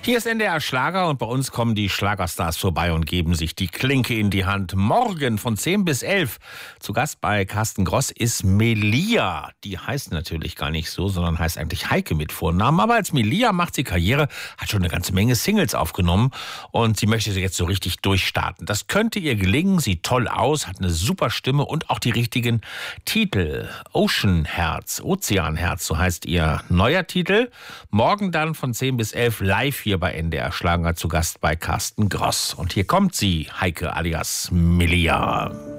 Hier ist NDR Schlager und bei uns kommen die Schlagerstars vorbei und geben sich die Klinke in die Hand. Morgen von 10 bis 11 zu Gast bei Carsten Gross ist Melia. Die heißt natürlich gar nicht so, sondern heißt eigentlich Heike mit Vornamen. Aber als Melia macht sie Karriere, hat schon eine ganze Menge Singles aufgenommen und sie möchte jetzt so richtig durchstarten. Das könnte ihr gelingen, sieht toll aus, hat eine super Stimme und auch die richtigen Titel. Oceanherz, Ozeanherz, so heißt ihr neuer Titel. Morgen dann von 10 bis 11 live hier bei NDR Schlager zu Gast bei Carsten Gross. Und hier kommt sie, Heike alias Melia.